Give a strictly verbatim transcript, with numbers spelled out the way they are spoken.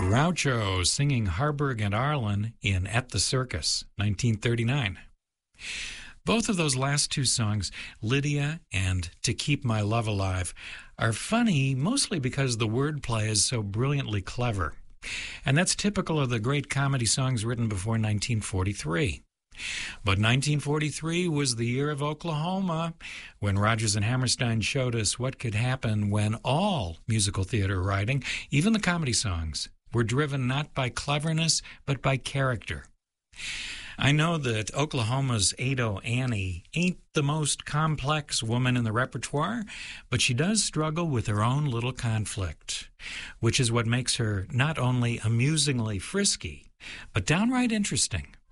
Groucho singing Harburg and Arlen in At the Circus, nineteen thirty-nine. Both of those last two songs, Lydia and To Keep My Love Alive, are funny mostly because the wordplay is so brilliantly clever. And that's typical of the great comedy songs written before nineteen forty-three. But nineteen forty-three was the year of Oklahoma, when Rodgers and Hammerstein showed us what could happen when all musical theater writing, even the comedy songs, were driven not by cleverness, but by character. I know that Oklahoma's Ado Annie ain't the most complex woman in the repertoire, but she does struggle with her own little conflict, which is what makes her not only amusingly frisky, but downright interesting.